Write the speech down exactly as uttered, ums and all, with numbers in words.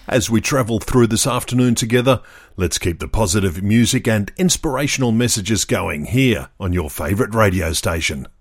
As we travel through this afternoon together, let's keep the positive music and inspirational messages going here on your favourite radio station.